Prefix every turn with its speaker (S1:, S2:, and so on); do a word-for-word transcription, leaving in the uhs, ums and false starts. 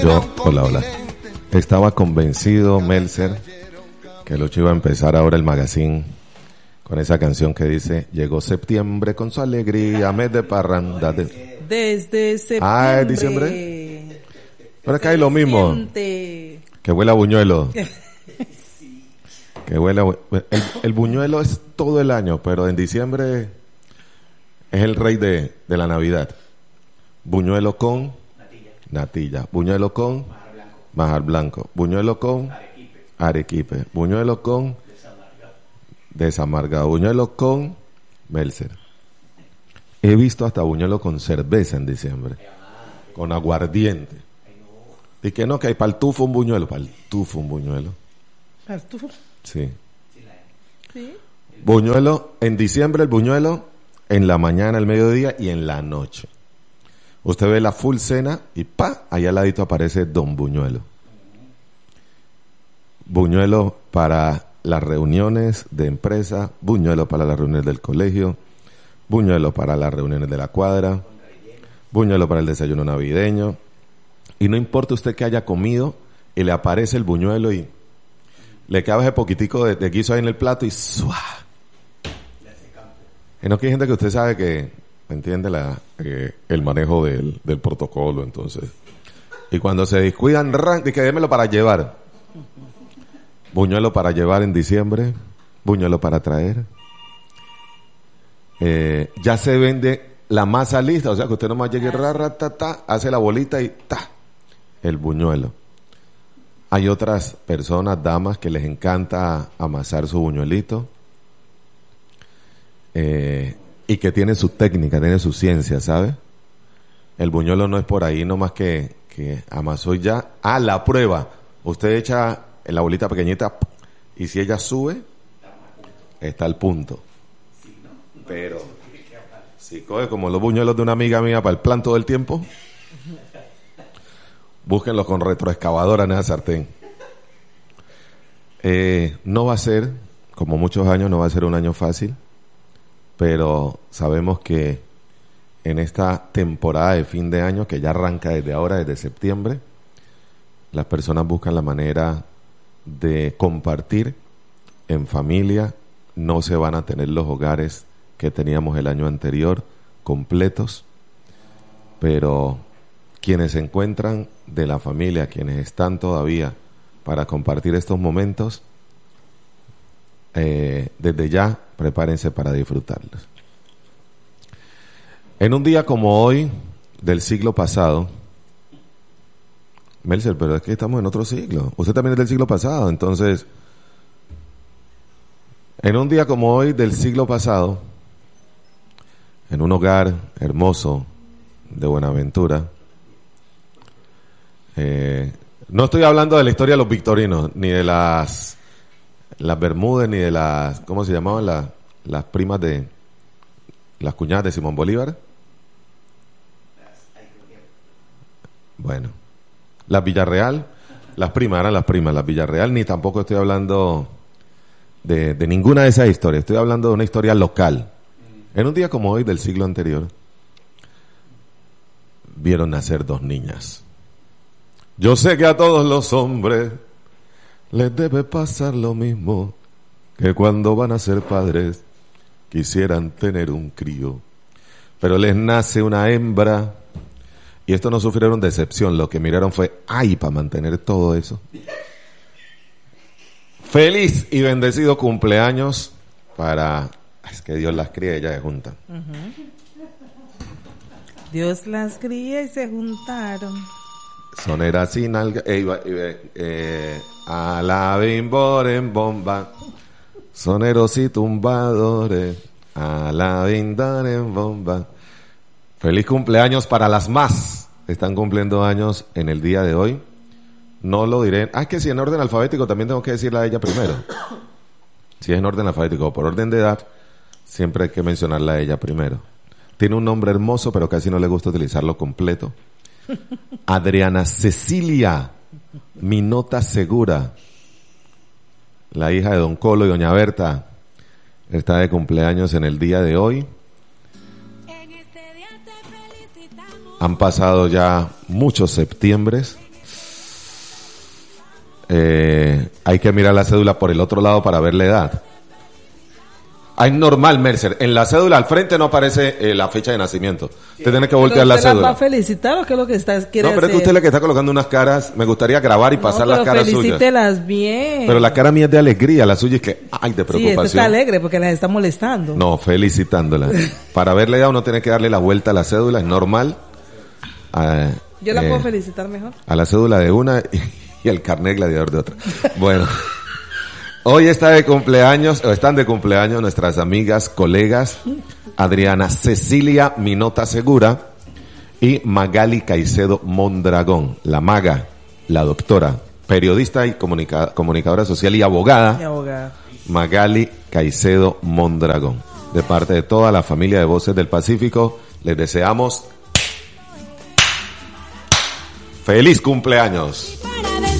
S1: Yo, hola, hola. Estaba convencido, Melzer, que Lucho iba a empezar ahora el magazine con esa canción que dice: llegó septiembre con su alegría, mes de parranda. De...
S2: Desde septiembre.
S1: Ah, ¿es diciembre? Pero acá hay lo mismo.
S2: Siente.
S1: Que huele a buñuelo. Que huele a bu... el, el buñuelo es todo el año, pero en diciembre es el rey de, de la Navidad. Buñuelo con natilla. natilla. Buñuelo con majar blanco. Majar blanco. Buñuelo con arequipe. arequipe. Buñuelo con desamargado. desamargado. Buñuelo con Melzer. He visto hasta buñuelo con cerveza en diciembre. Con aguardiente. Y que no, que hay para el tufo un buñuelo. Para el tufo un buñuelo.
S2: ¿Para el tufo?
S1: Sí.
S2: Sí.
S1: Buñuelo, en diciembre el buñuelo, en la mañana, al mediodía y en la noche. Usted ve la full cena y pa, allá al ladito aparece Don Buñuelo. Buñuelo para las reuniones de empresa, buñuelo para las reuniones del colegio, buñuelo para las reuniones de la cuadra, buñuelo para el desayuno navideño. Y no importa usted que haya comido, y le aparece el buñuelo y le cabe ese poquitico de, de guiso ahí en el plato y ¡suá! Y no que hay gente que usted sabe que entiende la, eh, el manejo del, del protocolo, entonces. Y cuando se descuidan, ran, y que démelo para llevar. Buñuelo para llevar en diciembre, buñuelo para traer. Eh, ya se vende la masa lista, o sea que usted nomás llegue, ra, ra, ta, ta, hace la bolita y ta, el buñuelo. Hay otras personas, damas, que les encanta amasar su buñuelito. Eh, y que tiene su técnica, tiene su ciencia, ¿sabe? El buñuelo no es por ahí nomás que, que amasó y ya. Ah, la prueba. Usted echa en la bolita pequeñita y si ella sube, está al punto. Pero si coge como los buñuelos de una amiga mía para el plan todo el tiempo, búsquenlos con retroexcavadora en esa sartén. Eh, no va a ser, como muchos años, no va a ser un año fácil. Pero sabemos que en esta temporada de fin de año, que ya arranca desde ahora, desde septiembre, las personas buscan la manera de compartir en familia. No se van a tener los hogares que teníamos el año anterior completos, pero quienes se encuentran de la familia, quienes están todavía para compartir estos momentos, eh, desde ya prepárense para disfrutarlos. En un día como hoy del siglo pasado, Melzer, pero es que estamos en otro siglo. Usted también es del siglo pasado, entonces, en un día como hoy del siglo pasado, en un hogar hermoso de Buenaventura, eh, no estoy hablando de la historia de los victorinos, ni de las las Bermudas, ni de las, ¿cómo se llamaban? Las, las primas de, las cuñadas de Simón Bolívar. Bueno, las Villarreal, las primas, eran las primas, las Villarreal, ni tampoco estoy hablando de, de ninguna de esas historias, estoy hablando de una historia local. En un día como hoy del siglo anterior, vieron nacer dos niñas. Yo sé que a todos los hombres les debe pasar lo mismo, que cuando van a ser padres quisieran tener un crío, pero les nace una hembra y estos no sufrieron decepción, lo que miraron fue ay para mantener todo eso. Feliz y bendecido cumpleaños para, es que Dios las cría y ellas se juntan.
S2: Uh-huh. Dios las cría y se juntaron.
S1: Sonera sin alga, eh, eh, eh, a la bimbor en bomba, soneros y tumbadores, a la bimbor en bomba. Feliz cumpleaños para las más, están cumpliendo años en el día de hoy. No lo diré, ah, es que si en orden alfabético también tengo que decirle a ella primero. Si es en orden alfabético o por orden de edad, siempre hay que mencionarla a ella primero. Tiene un nombre hermoso, pero casi no le gusta utilizarlo completo. Adriana Cecilia Minota Segura, la hija de don Colo y doña Berta, está de cumpleaños en el día de hoy. Han pasado ya muchos septiembres eh, hay que mirar la cédula por el otro lado para ver la edad. Hay normal, Mercer. En la cédula al frente no aparece eh, la fecha de nacimiento. Usted tiene que voltear la
S2: ¿Usted la va
S1: cédula.
S2: a felicitar o qué es lo que está, quiere
S1: No, pero es que
S2: hacer?
S1: usted es la que está colocando unas caras. Me gustaría grabar y pasar
S2: no,
S1: las caras suyas.
S2: felicítelas bien.
S1: Pero la cara mía es de alegría, la suya es que, ay, de
S2: Sí, esta
S1: preocupación.
S2: está alegre porque las está molestando.
S1: No, felicitándola. Para verle ya uno tiene que darle la vuelta a la cédula, es normal. Ah,
S2: Yo la
S1: eh,
S2: puedo felicitar mejor.
S1: A la cédula de una y, y el carnet gladiador de otra. Bueno, hoy está de cumpleaños, o están de cumpleaños nuestras amigas, colegas, Adriana Cecilia Minota Segura y Magali Caicedo Mondragón, la maga, la doctora, periodista y comunica- comunicadora social y abogada.
S2: Mi abogada.
S1: Magali Caicedo Mondragón. De parte de toda la familia de Voces del Pacífico, les deseamos feliz cumpleaños.